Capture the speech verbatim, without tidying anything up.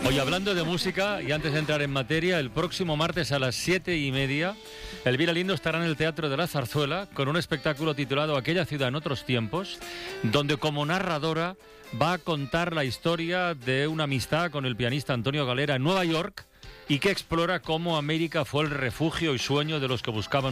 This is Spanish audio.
Hoy, hablando de música, y antes de entrar en materia, el próximo martes a las siete y media, Elvira Lindo estará en el Teatro de la Zarzuela con un espectáculo titulado Aquella ciudad en otros tiempos, donde como narradora va a contar la historia de una amistad con el pianista Antonio Galera en Nueva York y que explora cómo América fue el refugio y sueño de los que buscaban